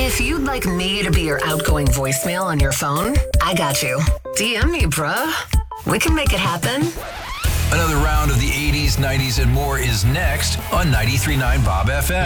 If you'd like me to be your outgoing voicemail on your phone, I got you. DM me, bruh. We can make it happen. Another round of the 80s, 90s, and more is next on 93.9 Bob FM.